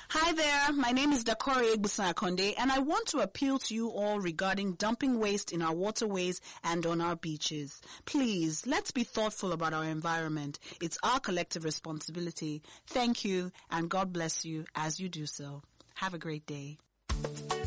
Hi there, my name is Dakori Egbusan-Akonde, and I want to appeal to you all regarding dumping waste in our waterways and on our beaches. Please, let's be thoughtful about our environment. It's our collective responsibility. Thank you, and God bless you as you do so. Have a great day.